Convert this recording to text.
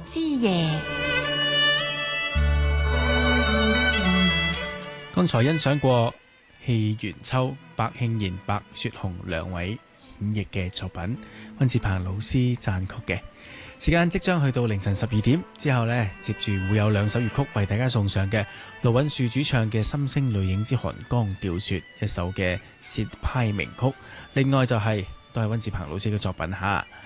之夜。 剛才欣賞過戲元秋、白慶賢、白雪紅兩位演繹嘅作品，溫志鵬老師撰曲嘅。時間即將去到凌晨12點之後呢，接住會有兩首粵曲為大家送上嘅，盧允樹主唱嘅《心聲淚影之寒江釣雪》，一首嘅薛派名曲，另外就係都係溫志鵬老師嘅作品吓。